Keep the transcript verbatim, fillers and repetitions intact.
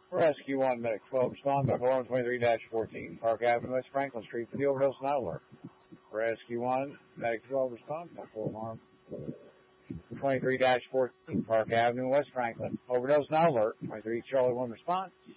Rescue one, Medic twelve, respond by four one twenty-three dash fourteen, Park Avenue, West Franklin Street for the overdose not alert. Rescue one, Medic twelve, respond by four one twenty-three dash fourteen, Park Avenue, West Franklin, overdose not alert. twenty-three Charlie one, response.